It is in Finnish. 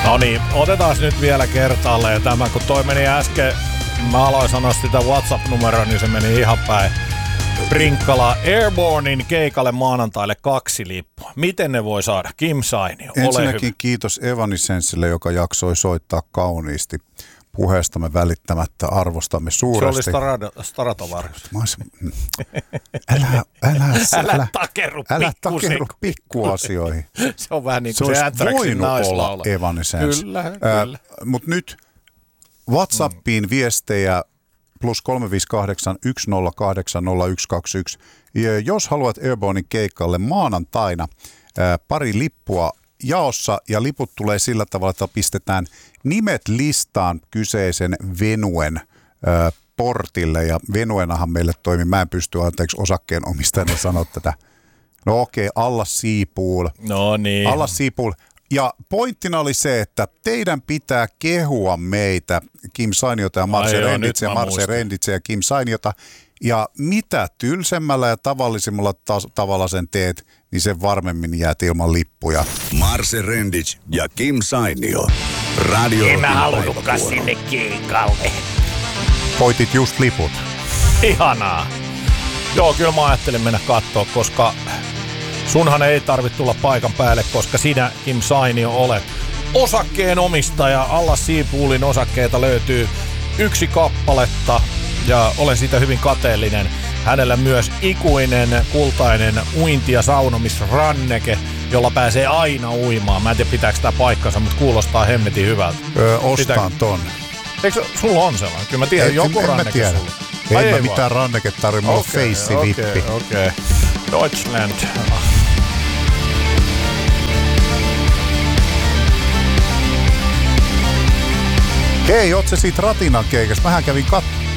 No niin, otetaan nyt vielä kertaalleen tämä, kun toi meni äsken, mä aloin sanoa sitä WhatsApp-numeroa, niin se meni ihan päin. Prinkkala Airbornein keikalle maanantaille 2 lippua. Miten ne voi saada? Kim Sainio, ole ensinnäkin hyvä. Kiitos Evanescenceille, joka jaksoi soittaa kauniisti. Puheestamme välittämättä arvostamme suuresti. Se oli Stratovarius. Älä takerru pikkuasioihin. Se on vähän niin kuin se Anthraxin naislaula. Evanescence. Kyllä. Mutta nyt WhatsAppiin viestejä +358 108 0121. Jos haluat Airbornein keikalle maanantaina, pari lippua jaossa ja liput tulee sillä tavalla, että pistetään nimet listaan kyseisen venuen portille ja venuenahan meille toimi. Mä en pysty osakkeen omistajana sanoa tätä. No okei, Allas Seapool. No niin. Allas Seapool. Ja pointtina oli se, että teidän pitää kehua meitä, Kim Sainiota ja Marse Renditse ja Kim Sainiota. Ja mitä tylsemmällä ja tavallisimmalla tavalla sen teet, niin sen varmemmin jäät ilman lippuja. Marse Rendic ja Kim Sainio. Radio. En mä halunnutkaan sinne keikalle. Voitit just liput. Ihanaa. Joo, kyllä mä ajattelin mennä kattoo, koska sunhan ei tarvitse tulla paikan päälle, koska sinä, Kim Sainio, olet osakkeen omistaja. Allas Seapoolin osakkeita löytyy 1 kappaletta ja olen siitä hyvin kateellinen. Hänellä myös ikuinen kultainen uinti- ja saunomisranneke, jolla pääsee aina uimaan. Mä en tiedä pitääkö sitä paikkansa, mutta kuulostaa hemmetin hyvältä. Ostaan ton. Eikö sulla on sellainen? Kyllä mä tiedän, joku ranneke sulla. Ei mä mitään ranneketta tarvitse, mulla on face-lippi. Okei. Deutschland. Hei, oot se siitä Ratinan keikasta? Mähän kävin